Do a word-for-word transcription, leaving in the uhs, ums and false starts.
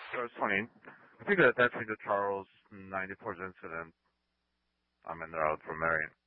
So it's funny. I think that that's the Charles ninety-four incident. I mean, they're out for Marion.